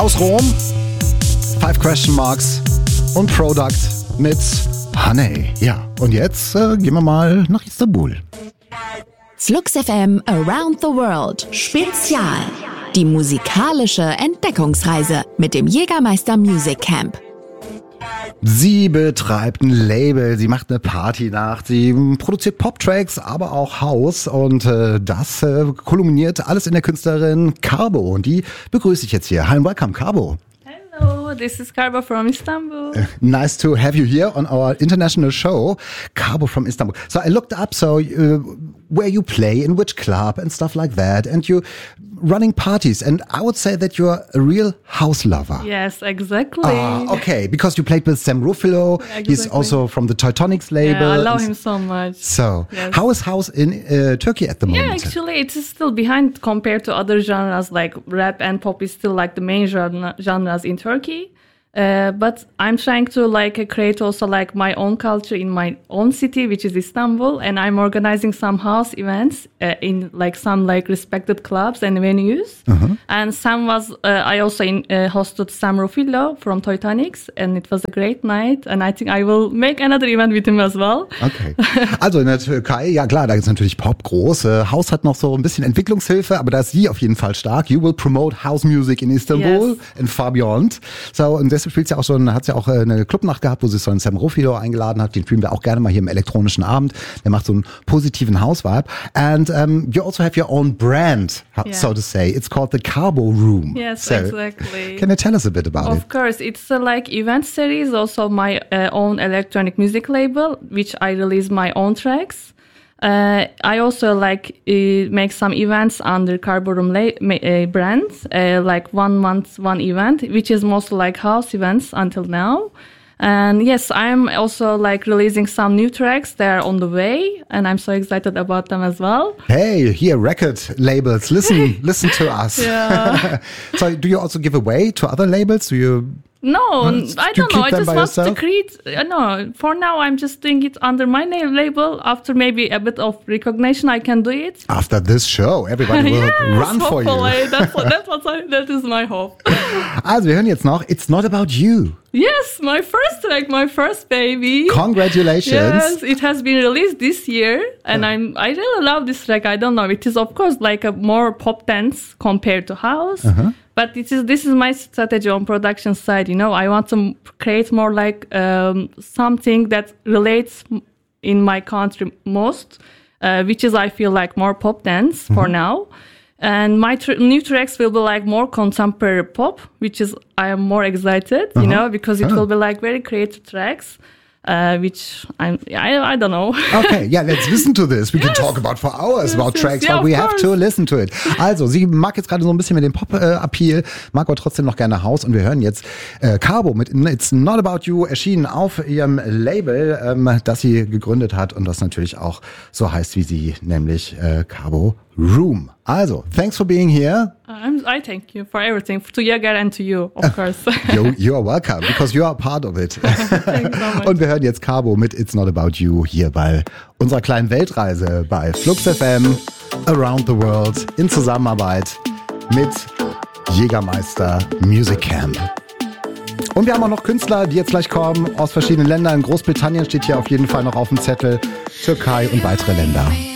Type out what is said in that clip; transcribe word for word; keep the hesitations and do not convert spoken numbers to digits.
aus Rom. Five Question Marks und Product mit Honey. Ja, und jetzt äh, gehen wir mal nach Istanbul. Flux F M Around the World Spezial. Die musikalische Entdeckungsreise mit dem Jägermeister Music Camp. Sie betreibt ein Label, sie macht eine Partynacht, sie produziert Pop-Tracks, aber auch House und äh, das äh, kulminiert alles in der Künstlerin Carbo und die begrüße ich jetzt hier. Hi and welcome, Carbo. Hello, this is Carbo from Istanbul. Uh, nice to have you here on our international show, Carbo from Istanbul. So I looked up so uh, where you play, in which club and stuff like that, and you running parties, and I would say that you're a real house lover. Yes, exactly. Ah, okay, because you played with Sam Ruffalo. Yeah, exactly. He's also from the Teutonics label. Yeah, I love him so much. So, yes. How is house in uh, Turkey at the moment? Yeah, actually, it's still behind compared to other genres like rap and pop is still like the main genre, genres in Turkey. Uh, but I'm trying to like create also like my own culture in my own city, which is Istanbul, and I'm organizing some house events uh, in like some like respected clubs and venues. Uh-huh. And Sam was, uh, I also in, uh, hosted Sam Ruffalo from Teutonics, and it was a great night. And I think I will make another event with him as well. Okay. Also in der Türkei, ja klar, da ist natürlich Pop groß. Äh, House hat noch so ein bisschen Entwicklungshilfe, aber da ist sie auf jeden Fall stark. You will promote house music in Istanbul yes. and far beyond. So, und deshalb spielt sie auch schon, hat sie auch eine Clubnacht gehabt, wo sie so einen Sam Ruffalo eingeladen hat. Den spielen wir auch gerne mal hier im elektronischen Abend. Der macht so einen positiven House-Vibe. And um, you also have your own brand, yeah. so to say. It's called the Carbo Room. Yes, so, exactly. Can you tell us a bit about of it? Of course. It's a like event series, also my uh, own electronic music label, which I release my own tracks. Uh, I also like uh, make some events under Carbo Room la- uh, brand, uh, like one month, one event, which is mostly like house events until now. And yes, I'm also like releasing some new tracks. They're on the way, and I'm so excited about them as well. Hey, here, record labels, listen, listen to us. Yeah. So, do you also give away to other labels? Do you? No, Huh? I Do you don't know. keep I them just by want yourself? to create. Uh, no, for now, I'm just doing it under my name label. After maybe a bit of recognition, I can do it. After this show, everybody will yes, run for you. hopefully. That's what, that's what I, that is my hope. Also, wir hören jetzt noch It's Not About You. Yes, my first track, my first baby. Congratulations. Yes, it has been released this year, and Oh. I'm I really love this track. I don't know, it is of course like a more pop dance compared to house, Uh-huh. but it is this is my strategy on production side. You know, I want to create more like um, something that relates in my country most, uh, which is I feel like more pop dance for now. And my tr- new tracks will be like more contemporary pop, which is I am more excited, you Uh-huh. know, because it Oh. will be like very creative tracks, uh, which I'm I I don't know. Okay, yeah, let's listen to this. We Yes. can talk about for hours Yes, about yes, tracks, yeah, but of we have course. to listen to it. Also, sie mag jetzt gerade so ein bisschen mit dem Pop-Appeal, mag aber trotzdem noch gerne House und wir hören jetzt äh, Carbo mit It's Not About You, erschienen auf ihrem Label, ähm, das sie gegründet hat und das natürlich auch so heißt wie sie, nämlich äh, Carbo Room. Also, thanks for being here. I'm, I thank you for everything, to Jäger and to you, of course. You, you are welcome, because you are part of it. Thank you so much. Und wir hören jetzt Carbo mit It's Not About You hier bei unserer kleinen Weltreise bei Flux F M Around the World in Zusammenarbeit mit Jägermeister Music Camp. Und wir haben auch noch Künstler, die jetzt gleich kommen aus verschiedenen Ländern. Großbritannien steht hier auf jeden Fall noch auf dem Zettel, Türkei und weitere Länder.